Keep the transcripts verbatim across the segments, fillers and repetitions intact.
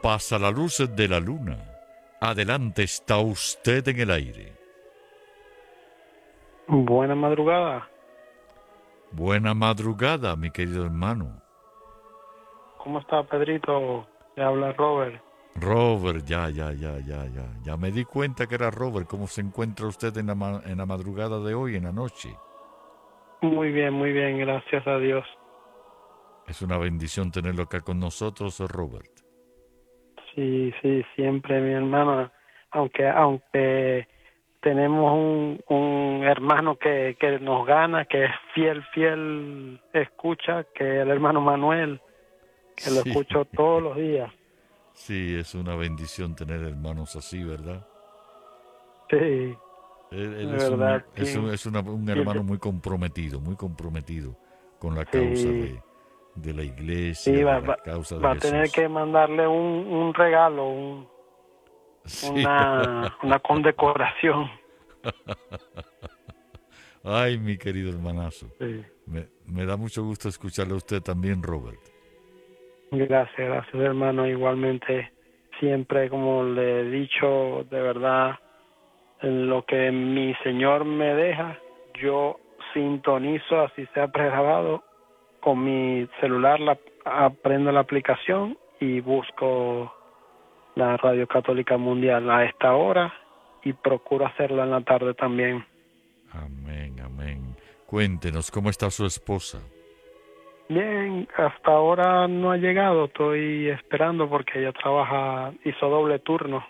Pasa la luz de la luna. Adelante, está usted en el aire. Buena madrugada. Buena madrugada, mi querido hermano. ¿Cómo está, Pedrito? Le habla Robert. Robert, ya, ya, ya, ya, ya. Ya me di cuenta que era Robert. ¿Cómo se encuentra usted en la, ma- en la madrugada de hoy, en la noche? Muy bien, muy bien, gracias a Dios. Es una bendición tenerlo acá con nosotros, Robert. Sí, sí, siempre, mi hermano. Aunque, aunque tenemos un, un hermano que, que nos gana, que es fiel, fiel escucha, que es el hermano Manuel, que lo Sí, escucho todos los días. sí, es una bendición tener hermanos así, ¿verdad? Sí, Él, de él es un, verdad, es un, sí. es una- un Y hermano de- muy comprometido, muy comprometido con la causa sí, de, de la iglesia, sí, de va, la va, causa de va a tener Jesús. que mandarle un, un regalo, un, Sí. una, una condecoración. Ay, mi querido hermanazo. Sí. Me, me da mucho gusto escucharle a usted también, Robert. Gracias, gracias hermano. Igualmente, siempre como le he dicho, de verdad, en lo que mi Señor me deja, yo sintonizo, así sea pregrabado, con mi celular, la, aprendo la aplicación y busco la Radio Católica Mundial a esta hora y procuro hacerla en la tarde también. Amén, amén. Cuéntenos, ¿cómo está su esposa? Bien, hasta ahora no ha llegado, estoy esperando porque ella trabaja, hizo doble turno.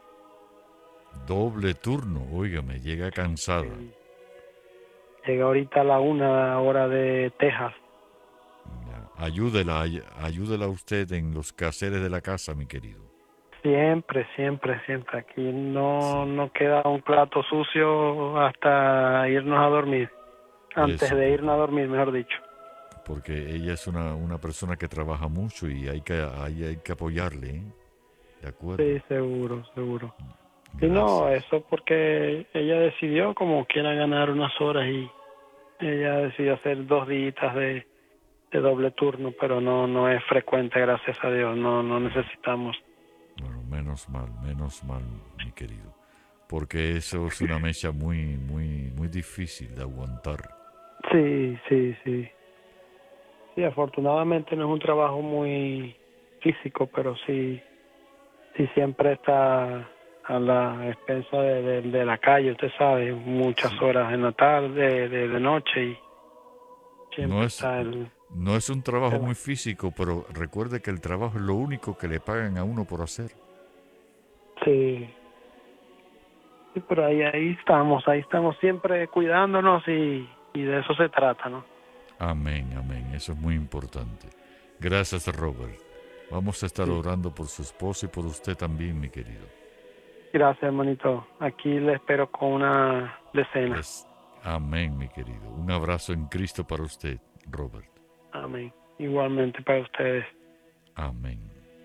Doble turno, óigame, llega cansada. Sí. Llega ahorita a la una hora de Texas. Ya. Ayúdela, ay- ayúdela usted en los quehaceres de la casa, mi querido. Siempre, siempre, siempre. Aquí no, Sí, no queda un plato sucio hasta irnos a dormir. Antes eso, de porque, irnos a dormir, mejor dicho. porque ella es una, una persona que trabaja mucho y hay que, hay, hay que apoyarle, ¿eh? ¿De acuerdo? Sí, seguro, seguro. Y no, Gracias. eso porque ella decidió como quiera ganar unas horas y ella decidió hacer dos días de, de doble turno, pero no, no es frecuente, gracias a Dios. No, no necesitamos. Bueno, menos mal, menos mal, mi querido. Porque eso es una mecha muy, muy, muy difícil de aguantar. Sí, sí, sí. Sí, afortunadamente no es un trabajo muy físico, pero sí, sí siempre está a la expensa de, de, de la calle, usted sabe, muchas Sí. horas en la tarde, de, de noche y No siempre es, está el no es un trabajo tema. muy físico, pero recuerde que el trabajo es lo único que le pagan a uno por hacer. Sí, sí, pero ahí, ahí estamos, ahí estamos siempre cuidándonos y, y de eso se trata, ¿no? Amén, amén. Eso es muy importante. Gracias, Robert. Vamos a estar Sí. orando por su esposo y por usted también, mi querido. Gracias, hermanito. Aquí le espero con una decena. Les... Amén, mi querido. Un abrazo en Cristo para usted, Robert. Amén. Igualmente para ustedes. Amén.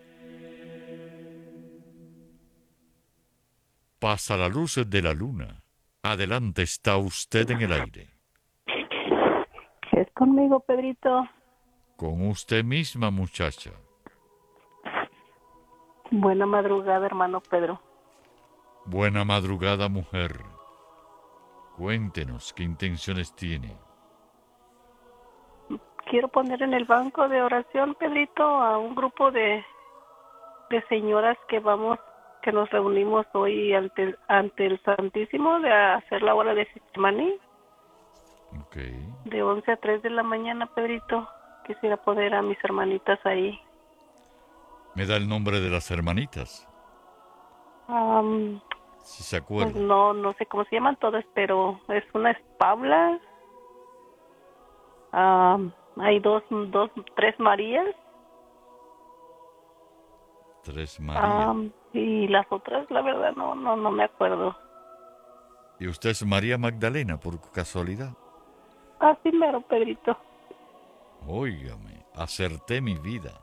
Pasa la luz de la luna. Adelante, está usted en el aire. Es conmigo, Pedrito. Con usted misma, muchacha. Buena madrugada, hermano Pedro. Buena madrugada, mujer. Cuéntenos qué intenciones tiene. Quiero poner en el banco de oración, Pedrito, a un grupo de, de señoras que vamos, que nos reunimos hoy ante, el- ante el Santísimo de hacer la hora de Getsemaní, Ok. de once a tres de la mañana, Pedrito. Quisiera poner a mis hermanitas ahí. Me da el nombre de las hermanitas, Am, si se pues acuerda. no, no sé cómo se llaman todas, pero es una es Paula, am, hay dos, dos, tres Marías. Tres María. Ah, y las otras, la verdad, no, no, no me acuerdo. ¿Y usted es María Magdalena, por casualidad? Ah, sí, mero, Pedrito. Óigame, acerté mi vida.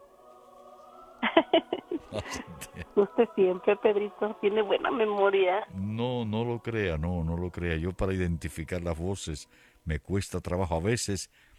Acerté. Usted siempre, Pedrito, tiene buena memoria. No, no lo crea, no, no lo crea. Yo para identificar las voces me cuesta trabajo. A veces